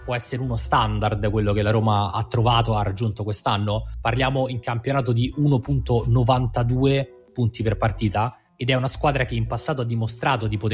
può essere uno standard quello che la Roma ha trovato, ha raggiunto quest'anno. Parliamo in campionato di 1,92 punti per partita, ed è una squadra che in passato ha dimostrato di poter